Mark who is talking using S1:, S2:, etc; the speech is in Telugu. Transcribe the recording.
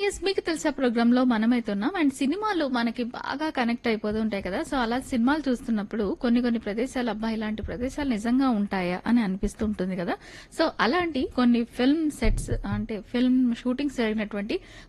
S1: యెస్. మీకు తెలుసా ప్రోగ్రామ్‌లో మనమైతే ఉన్నాం. అండ్ సినిమాలు మనకి బాగా కనెక్ట్ అయిపోతూ ఉంటాయి కదా! సో, అలా సినిమాలు చూస్తున్నప్పుడు కొన్ని కొన్ని ప్రదేశాలు అబ్బా! ఇలాంటి ప్రదేశాలు నిజంగా ఉంటాయా? అని అనిపిస్తూ ఉంటుంది కదా! సో, అలాంటి కొన్ని ఫిల్మ్ సెట్స్ అంటే ఫిల్మ్ షూటింగ్స్ జరిగినటువంటి